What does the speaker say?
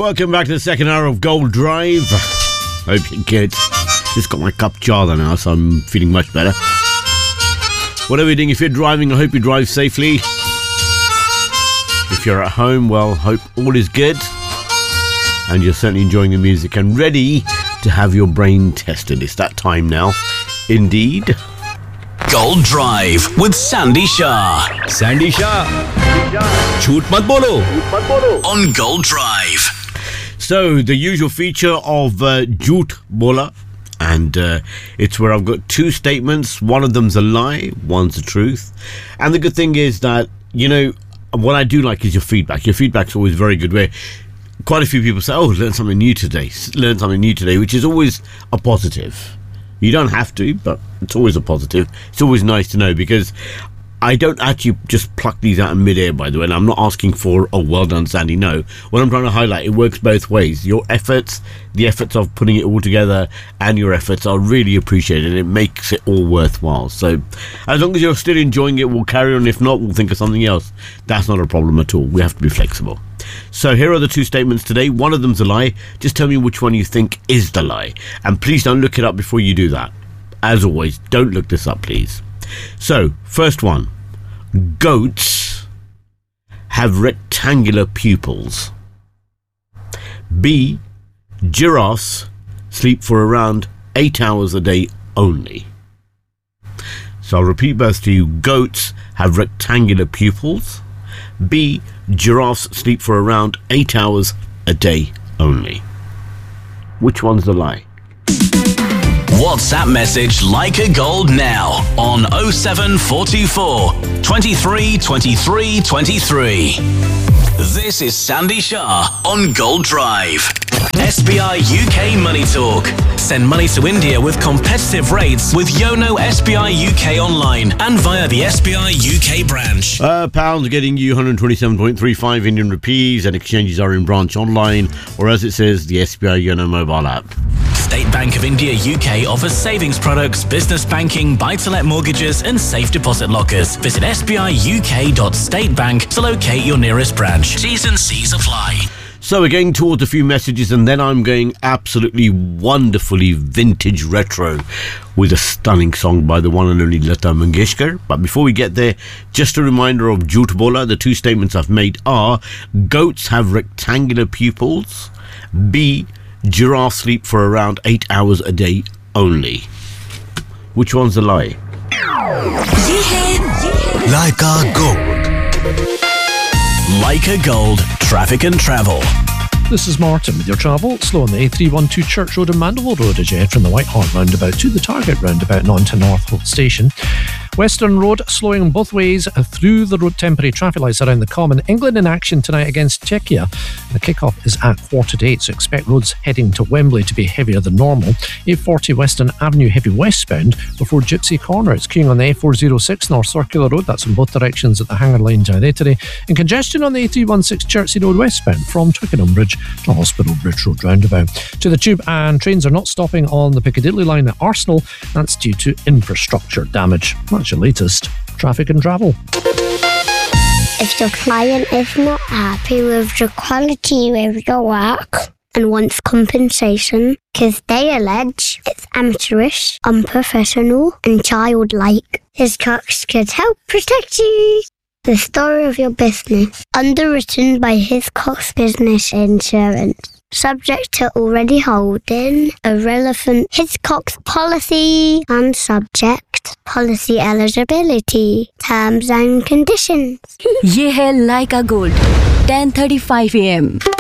Welcome back to the second hour of Gold Drive. Hope you're good. Just got my cup charger now, so I'm feeling much better. Whatever you're doing, if you're driving, I hope you drive safely. If you're at home, well, hope all is good. And you're certainly enjoying the music and ready to have your brain tested. It's that time now. Indeed. Gold Drive with Sandy Shah. Sandy Shah. Jhoot mat bolo. On Gold Drive. So, the usual feature of Jhoot Bola. And it's where I've got two statements. One of them's a lie, one's the truth. And the good thing is that, you know, what I do like is your feedback. Your feedback's always very good, where quite a few people say, oh, learn something new today, which is always a positive. You don't have to, but it's always a positive. It's always nice to know, because I don't actually just pluck these out in midair, by the way, and I'm not asking for, oh, well done, Sandy. No. What I'm trying to highlight, it works both ways. Your efforts, the efforts of putting it all together, and your efforts are really appreciated. It makes it all worthwhile. So as long as you're still enjoying it, we'll carry on. If not, we'll think of something else. That's not a problem at all. We have to be flexible. So here are the two statements today. One of them's a lie. Just tell me which one you think is the lie. And please don't look it up before you do that. As always, don't look this up, please. So, first one. Goats have rectangular pupils. B. Giraffes sleep for around 8 hours a day only. So I'll repeat both to you. Goats have rectangular pupils. B. Giraffes sleep for around 8 hours a day only. Which one's the lie? WhatsApp message Like a Gold now on 07424 23 23 23. This is Sandy Shah on Gold Drive. SBI UK Money Talk. Send money to India with competitive rates with Yono SBI UK online and via the SBI UK branch. Pounds getting you 127.35 Indian rupees, and exchanges are in branch online, or as it says, the SBI Yono mobile app. State Bank of India UK offers savings products, business banking, buy-to-let mortgages and safe deposit lockers. Visit sbiuk.statebank to locate your nearest branch. T's and C's apply. So we're getting towards a few messages, and then I'm going absolutely wonderfully vintage retro with a stunning song by the one and only Lata Mangeshkar. But before we get there, just a reminder of Jhoot Bola. The two statements I've made are: goats have rectangular pupils. B. Giraffes sleep for around 8 hours a day only. Which one's the lie? Like a Gold. Like a Gold, traffic and travel. This is Martin with your travel. Slow on the A312 Church Road and Mandeville Road as you head from the White Hart roundabout to the Target roundabout and on to Northolt Station. Western Road slowing both ways through the road. Temporary traffic lights around the Common. England in action tonight against Czechia. The kick-off is at 8:45, so expect roads heading to Wembley to be heavier than normal. A40 Western Avenue heavy westbound before Gypsy Corner. It's queuing on the A406 North Circular Road. That's in both directions at the Hanger Line Directory. And congestion on the A316 Chertsey Road westbound from Twickenham Bridge to Hospital Bridge Road roundabout. To the tube, and trains are not stopping on the Piccadilly line at Arsenal. That's due to infrastructure damage. That's your latest traffic and travel. If your client is not happy with the quality of your work and wants compensation because they allege it's amateurish, unprofessional and childlike, Hiscox could help protect you. The story of your business, underwritten by Hiscox Business Insurance. Subject to already holding a relevant Hiscox policy and subject policy eligibility, terms and conditions. ये है Like a Gold, 10:35 AM.